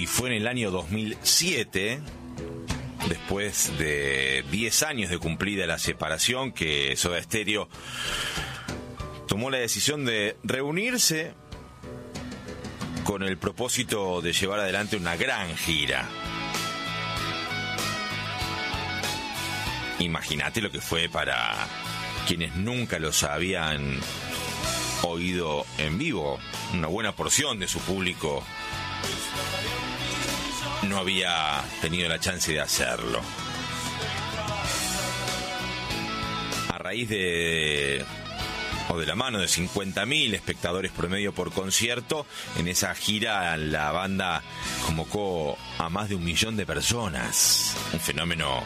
fue en el año 2007, después de 10 años de cumplida la separación, que Soda Stereo tomó la decisión de reunirse con el propósito de llevar adelante una gran gira. Imagínate lo que fue para quienes nunca los habían oído en vivo. Una buena porción de su público no había tenido la chance de hacerlo. A raíz de la mano de 50.000 espectadores promedio por concierto, en esa gira la banda convocó a más de 1 millón de personas. Un fenómeno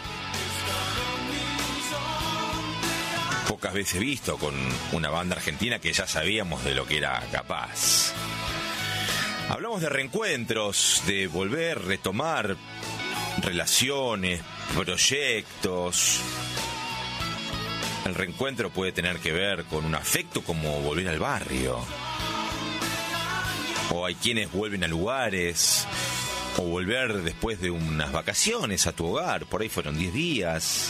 pocas veces visto con una banda argentina que ya sabíamos de lo que era capaz. Hablamos de reencuentros, de volver, retomar relaciones, proyectos. El reencuentro puede tener que ver con un afecto como volver al barrio. O hay quienes vuelven a lugares, o volver después de unas vacaciones a tu hogar, por ahí fueron 10 días.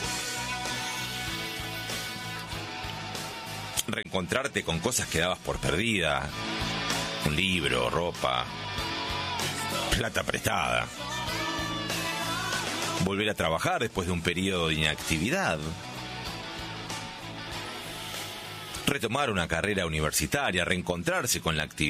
Reencontrarte con cosas que dabas por perdida. Un libro, ropa, plata prestada. Volver a trabajar después de un periodo de inactividad. Retomar una carrera universitaria, reencontrarse con la actividad.